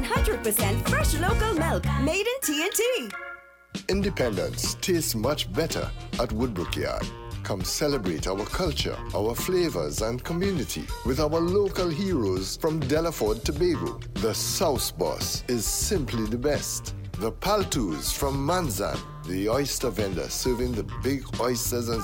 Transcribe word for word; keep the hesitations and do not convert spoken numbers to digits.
hundred percent fresh local milk made in T N T. Independence tastes much better at Woodbrook Yard. Come celebrate our culture, our flavors and community with our local heroes from Delaford Tobago. The South Boss is simply the best. The Paltus from Manzan, the oyster vendor serving the big oysters and